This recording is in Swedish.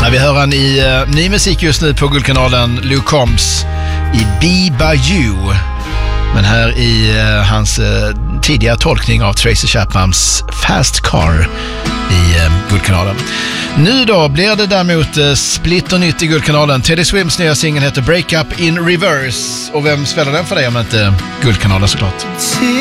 Ja, vi hör han i ny musik just nu på Guldkanalen, Luke Combs i Be By You. Men här i hans tidigare tolkning av Tracy Chapmans Fast Car i Guldkanalen. Nu då blir det däremot splitter nytt i Guldkanalen. Teddy Swims nya singel heter Break Up in Reverse. Och vem spelar den för dig om inte Guldkanalen såklart?